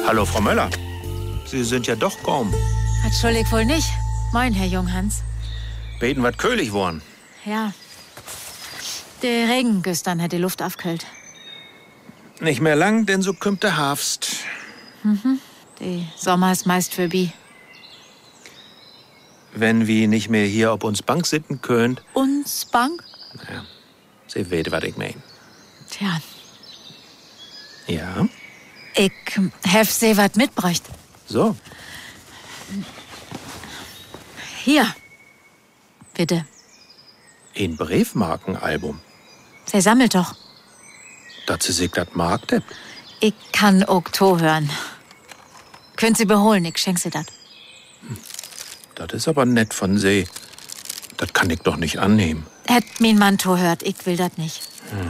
Hallo, Frau Möller. Sie sind ja doch kaum. Entschuldigt wohl nicht. Moin, Herr Junghans. Beten wat köhlig worn. Ja. Der Regen gestern hat die Luft aufkühlt. Nicht mehr lang, denn so kümmt der Herbst. Die Sommer ist meist vorbei. Wenn wir nicht mehr hier ob uns Bank sitten könnt. Uns Bank? Ja, Sie weet, wat ich mein. Tja, Ja? ich hef sie wat mitbräucht. So. Hier. Bitte. Ein Briefmarkenalbum. Sie sammelt doch. Dat sie sich dat mag, dat. Ich kann auch to hören. Könnt Sie beholen, ich schenk Sie dat. Dat is aber nett von Sie. Dat kann ich doch nicht annehmen. Hätt mein Mann to hört, ich will dat nicht.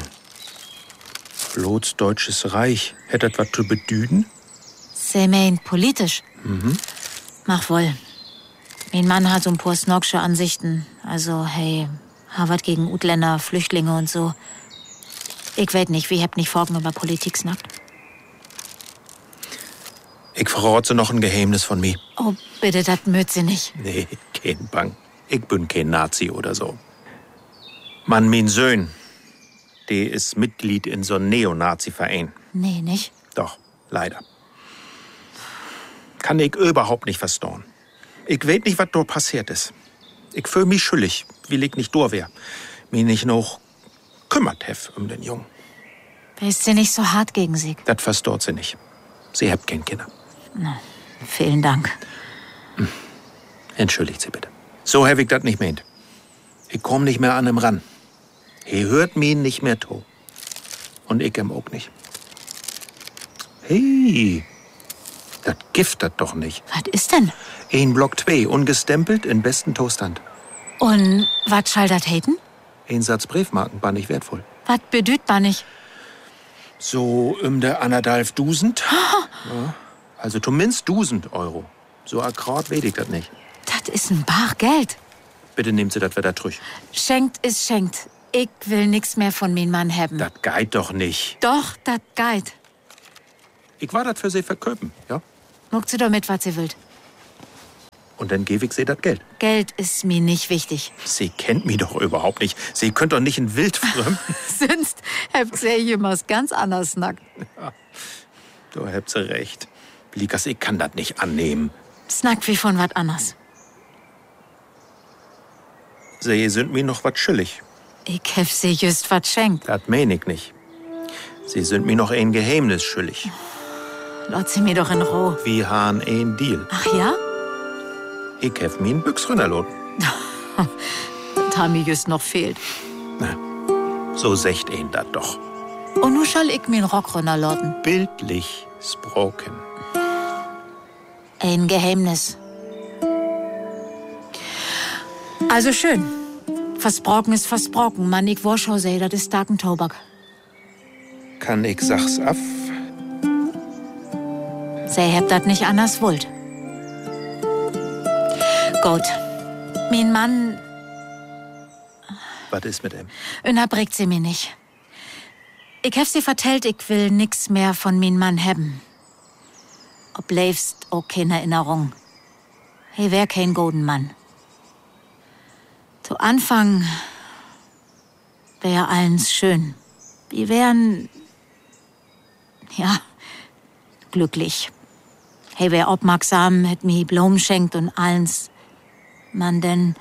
Flots Deutsches Reich. Hätt dat wat zu bedüden? Sie meint politisch. Mach wohl. Mein Mann hat so ein paar snogsche Ansichten. Also, hey, Harvard gegen Utländer, Flüchtlinge und so. Ich weet nicht, wie habt nicht Forgen über Politik snackt. Ich verrate noch ein Geheimnis von mir. Oh, bitte, dat möt Sie nicht. Nee, kein Bang. Ich bin kein Nazi oder so. Mann, mein Söhn, die ist Mitglied in so einem Neonazi-Verein. Nee, nicht? Doch, leider. Kann ich überhaupt nicht verstauen. Ich weet nicht, was dort passiert ist. Ich fühl mich schuldig, will ich nicht durch wär. Mich nicht noch kümmert hef um den Jungen. Ist sie nicht so hart gegen Sie? Das verstaut sie nicht. Sie habt kein Kinder. Vielen Dank. Entschuldigt Sie bitte. So hab ich das nicht meint. Ich komm nicht mehr an ihm ran. He hört mich nicht mehr to. Und ich ihm auch nicht. Hey, das giftet doch nicht. Was ist denn? Ein Block 2, ungestempelt, in besten Toaststand. Und was schall dat haten? Ein Satz Briefmarken war nicht wertvoll. Was bedüht man nicht? So der 1.500. Ja, also zumindest 1.000 Euro. So akkurat weet ich das nicht. Das ist ein Bar Geld. Bitte nehmt Sie das wieder trüch. Schenkt ist schenkt. Ich will nix mehr von mein Mann haben. Das geht doch nicht. Doch, dat geit. Ich war das für Sie verköpen, ja? Muckt sie doch mit, was sie wollt. Und dann gebe ich Sie das Geld. Geld ist mir nicht wichtig. Sie kennt mich doch überhaupt nicht. Sie könnt doch nicht in Wildfremden. Sonst habt sie jemals ganz anders snackt. Du habt Sie recht. Likas, ich kann das nicht annehmen. Snackt wie von wat anders. Sie sind mir noch was schuldig. Ich hef sie just wat schenkt. Das mein ich nicht. Sie sind mir noch ein Geheimnis schuldig. Lot sie mir doch in Ruhe. Wir haben ein Deal. Ach ja? Ich hef mir ein Büchs runterladen. Das haben mir just noch fehlt. Na, so secht ihn dat doch. Und nu schall ich mir Rock runterladen. Bildlich sproken. Ein Geheimnis. Also schön. Versprochen ist versprochen. Man, ich Warschau sei, das ist starken Tobak. Kann ich sach's ab? Sie habt das nicht anders wollt. Gut. Mein Mann Was ist mit ihm? unterbringt sie mir nicht. Ich hab sie vertellt, ich will nix mehr von mein Mann haben. Ob lebst auch keine Erinnerung. He wär kein golden Mann. Zu Anfang wär allens schön. Wir wären, ja, glücklich. He wär aufmerksam, hätt mir Blumen schenkt und allens. Man denn,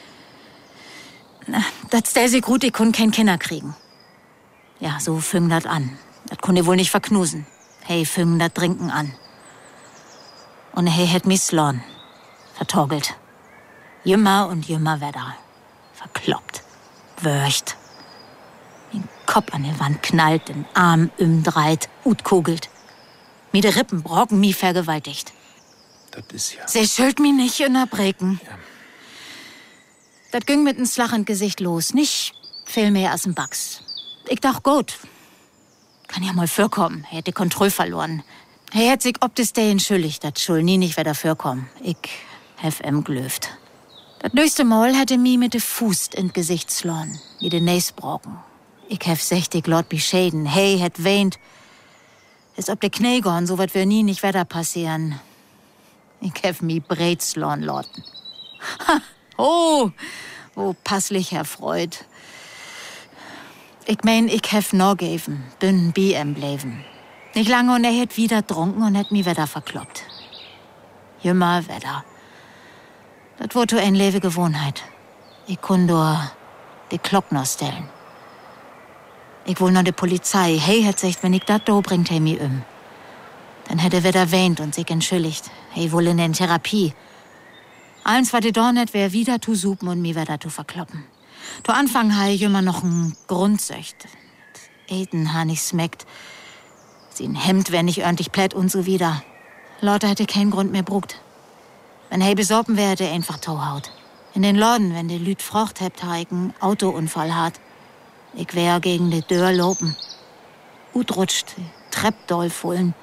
das stell sie gut, ich konnt kein Kinder kriegen. Ja, so fing dat an. Das konnte wohl nicht verknusen. Hey, fing dat Trinken an. Und hey, hätt mich slorn. Vertorgelt. Jümmer und jümmer wär da. Verkloppt. Wörcht. Den Kopf an der Wand knallt, den Arm umdreht, utkugelt. Mir de Rippen brocken mi vergewaltigt. Das ist ja... Sie schuld mi nicht unterbreken. Ja. Das ging mit n slachend Gesicht los. Nicht viel mehr als n Bugs. Ich dacht, gut. Kann ja mal vorkommen. Er hätte die Kontrolle verloren. Er hätt sich ob des Day entschuldigt, dat schuld nie nicht wieder vorkommen. Ich hef glöft. Das nächste Mal hätte mi mit de Fuß in Gesicht slorn, wie de Näs brocken. Ich hef 60 Lot beschäden. Hey, hätt weint. Ist ob de Knie gorn, so wat wir nie nicht weiter passieren. Ich hef mi Brezlorn loten. Ha! Oh, passlich, Herr Freud. Ich mein, ich hef no geven, bin BM bleiben. Nicht lange und hätt wieder trunken und hätt mi wieder verkloppt. Jümmer wieder. Das wurde ein lewe Gewohnheit. Ich kun nur die Glock noch stellen. Ich will noch die Polizei. Hey, hätt sagt, wenn ich dat do bringt, hey mi Dann hätte wieder weint und sich entschuldigt. Hey, wohl in den Therapie. Eins war die Dornet, wär wieder zu supen und mi wieder zu verkloppen. Zu Anfang ha ich immer noch ein Grundsöcht. Eten ha nicht smeckt. Sie ein Hemd wär nicht ordentlich plätt und so wieder. Leute hätte keinen Grund mehr brugt. Wenn hey besorben wär, hätte einfach Tauhaut. In den Laden, wenn die Lüt frocht hebt, ha ich einen Autounfall hat. Ich wär gegen die Dörr lopen. Utrutscht, die Treppdoll fullen.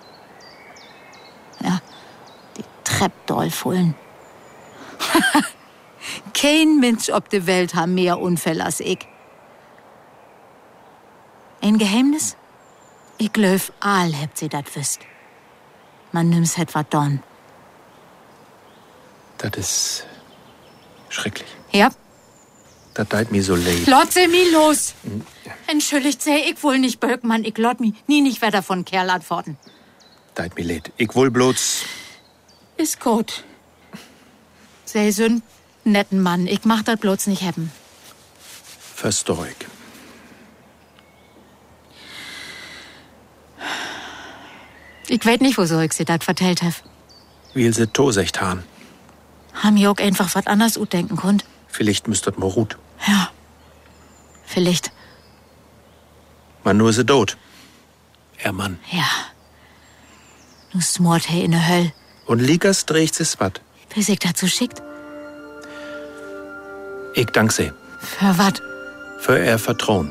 Ja, die Treppdoll fullen. Kein Mensch ob de Welt ha mehr Unfälle als ich. Ein Geheimnis? Ich glaub, all hebt sie dat wüsst. Man nimm's het wat don. Das ist schrecklich. Ja. Das tut mir so leid. Lot se mi los. Entschuldigt sei, ich wohl nicht Böckmann, ich lot mi nie nicht weiter von Kerl antworten. Tut mir leid. Ich wohl bloß... Ist gut. Sei so'n netten Mann, ich mach dat bloß nicht hebben. Versteh ich. Ich weet nicht, wieso ich sie dat vertellt hab. Will sie tosecht han. Ham ich auch einfach wat anders denken konnt. Vielleicht müsstet mal ruht. Ja. Vielleicht. Man nur se tot. Er Mann. Ja. Nu smort he in der Höll. Und Ligas dreht es wat. Wie sich dazu schickt? Ich dank sie. Für wat? Für ihr Vertrauen.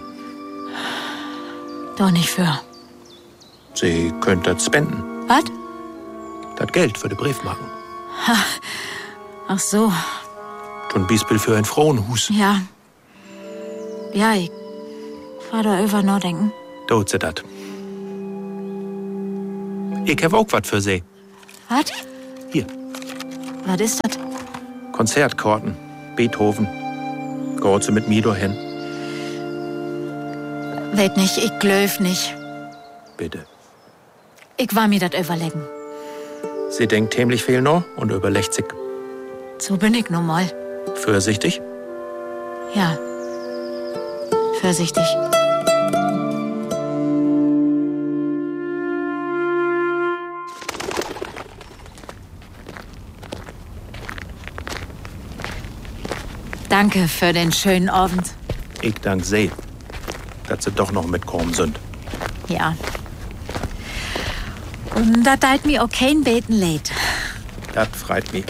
Doch nicht für. Sie könnt das spenden. Wat? Das Geld für die Briefmarken. Ach so. Und Bispel für ein Frauenhus. Ja. Ja, ich war da über nachdenken. Dort sie dat. Ich hab auch wat für sie. Wat? Hier. Was ist das? Konzertkarten. Beethoven. Geht sie mit mir dahin? Weet nicht, ich glaub nicht. Bitte. Ich war mir dat überlegen. Sie denkt tämlich viel noch und überlegt sich. So bin ich nun mal. Vorsichtig? Ja. Vorsichtig. Danke für den schönen Abend. Ich dank sie, dass sie doch noch mitkommen sind. Ja. Und da deit mir auch kein Beten leid. Das freut mich.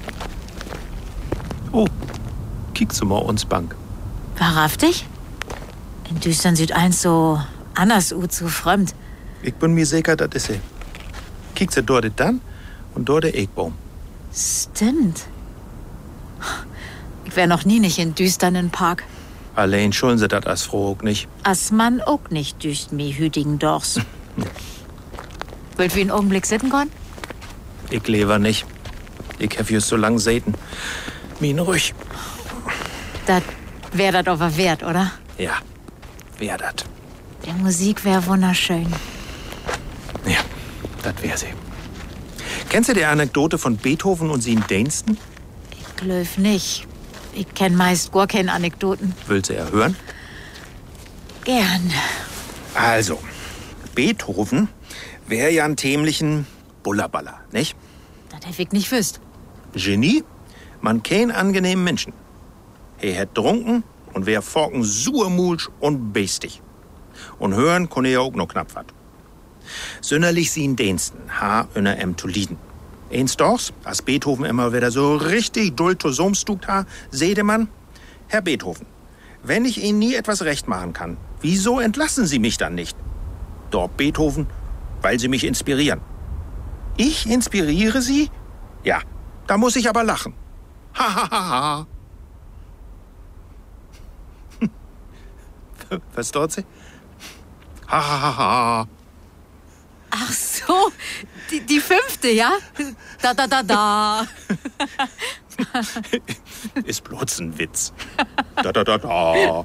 Oh, kickst du mal uns Bank. Wahrhaftig? In düstern sieht eins so anders zu fremd. Ich bin mir sicher, das ist sie. Kickst du dort dann und dort der Eckbaum. Stimmt. Ich wär noch nie nicht in düsternen Park. Allein schon sie das als froh auch nicht. As man auch nicht düst mi hütigen Dochs. Wollt wir einen Augenblick sitten können? Ich lebe nicht. Ich hab just so lang säten. Min ruhig. Das wär dat aber wert, oder? Ja, wär dat. Die Musik wär wunderschön. Ja, das wär sie. Kennst du die Anekdote von Beethoven und seinen Diensten? Ich glaub nicht. Ich kenn meist gar keine Anekdoten. Willst du ja hören? Gern. Also, Beethoven wär ja ein tämlichen Bullerballer, nicht? Das hätt ich nicht wüsst. Genie, man kein angenehmen Menschen. Er hätt trunken und wär forken surmulsch und beestig. Und hören konne er auch noch knapp wat. Sünderlich sien Diensten, ha öner to lieden. Eins dochs, als Beethoven immer wieder so richtig doll to somstugt ha, sehde man, Herr Beethoven, wenn ich Ihnen nie etwas recht machen kann, wieso entlassen Sie mich dann nicht? Dort Beethoven, weil Sie mich inspirieren. Ich inspiriere Sie? Ja, da muss ich aber lachen. Ha, ha, ha, ha. Versteht Sie? Ha, ha, ha, ha. Oh, die 5., ja? Da, da, da, da. Ist bloß ein Witz. Da, da, da, da.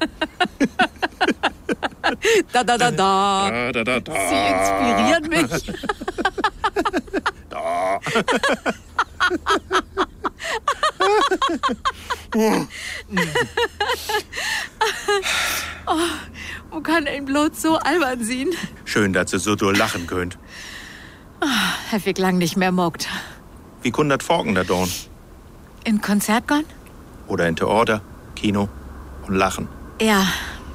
Da, da, da, da. Da, da, da, da. Sie inspirieren mich. Da. Wo kann ein bloß so albern sein? Schön, dass ihr so lachen könnt. Hab ich lang nicht mehr mockt. Wie kann das Forken da dorn? In Konzert gehen? Oder in Theater, Kino und lachen. Ja.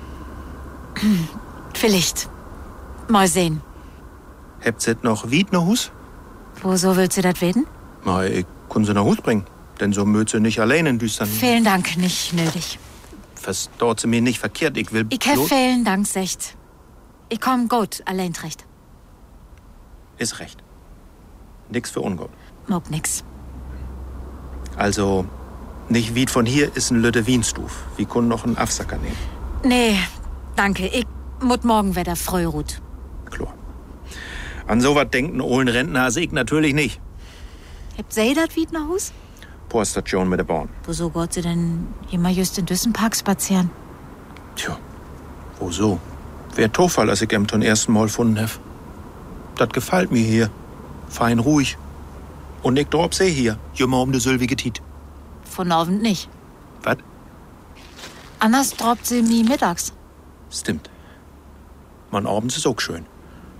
Vielleicht. Mal sehen. Habt ihr noch Wied ne Hus? Wieso willst du das weten? Na, ich kann sie nach Hus bringen. Denn so mögt sie nicht allein in düstern. Vielen Dank, nicht nötig. Verstaut sie mir nicht verkehrt. Ich will Ich hab vielen Dank, secht. Ich komm gut, allein recht. Ist recht. Nix für ungut. Mogt nix. Also, nicht Wied von hier ist ein Lütte Wienstuf. Wir können noch einen Afsacker nehmen. Nee, danke. Ich muss morgen wieder früh ruht. Klar. An sowas denkt ein ohlen Rentner als ich natürlich nicht. Habt ihr das Wied nach Hus? Poststation mit der Bahn. Wieso geht sie denn immer just in Düssenpark spazieren? Tja, wo so? Wär Tofall, als ich em zum ersten Mal gefunden hab. Das gefällt mir hier. Fein ruhig. Und ich drop see hier, jümmer um de sülwige Tiet. Von Abend nicht. Was? Anders droppt sie mi mittags. Stimmt. Man abends ist auch schön.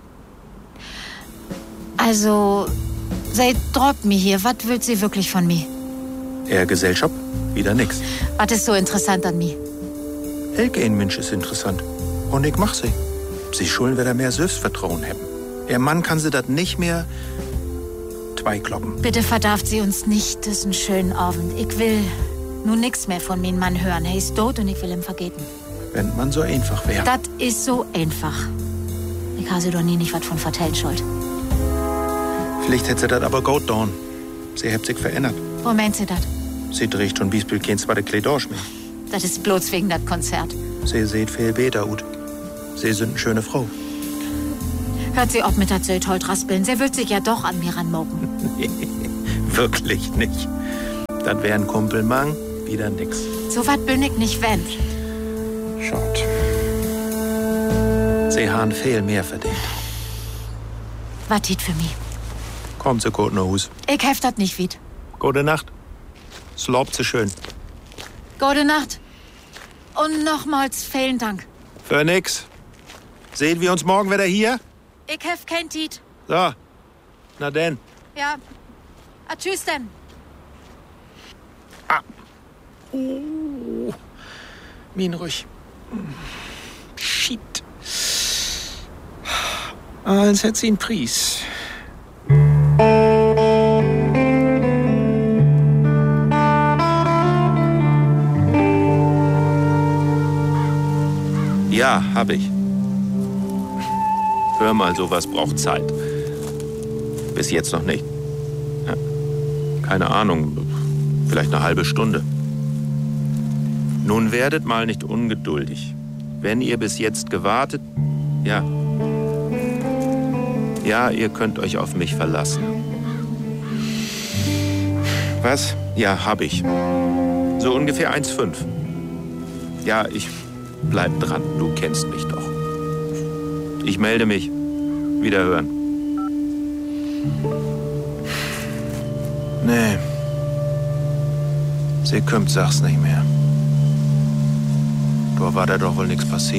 Also, sie droppt mi hier. Was will sie wirklich von mir? Eher Gesellschaft, wieder nix. Was ist so interessant an mir? Elke ein Mensch ist interessant. Und ich mach sie. Sie schulden wieder mehr Selbstvertrauen haben. Ihr Mann kann sie das nicht mehr zweikloppen. Bitte verdarft sie uns nicht diesen schönen Abend. Ich will nun nix mehr von meinem Mann hören. Er ist tot und ich will ihm vergeten. Wenn man so einfach wäre. Das ist so einfach. Ich habe sie doch nie nicht was von vertellen schuld. Vielleicht hätte sie das aber gut getan. Sie hat sich verändert. Wo meint sie das? Sie trägt schon Biesbill kein zweite Kleidorsch mehr. Das ist bloß wegen das Konzert. Sie seht viel besser ut. Sie sind eine schöne Frau. Hört sie ob mit der Zölt heut raspeln. Sie wird sich ja doch an mir ranmoken. Wirklich nicht. Das wär ein Kumpelmang, wieder nix. So wat bin ich nicht wenn. Schaut. Sie haben viel mehr verdient. Was tit für mich? Kommt sie gut nach Hus. Ich heft dat nicht wied. Gute Nacht. Slobt sie schön. Gute Nacht. Und nochmals vielen Dank. Für nix. Sehen wir uns morgen wieder hier? Ich hef kein Tit. So. Na denn. Ja. Tschüss denn. Min ruhig. Shit. Als hätt sie einen Preis. Ja, hab ich. Hör mal, sowas braucht Zeit. Bis jetzt noch nicht. Ja. Keine Ahnung, vielleicht eine halbe Stunde. Nun werdet mal nicht ungeduldig. Wenn ihr bis jetzt gewartet, ja. Ja, ihr könnt euch auf mich verlassen. Was? Ja, hab ich. So ungefähr 1,5. Ja, ich bleib dran, du kennst mich doch. Ich melde mich. Wiederhören. Nee. Sie kommt, sag's nicht mehr. Da war da doch wohl nichts passiert.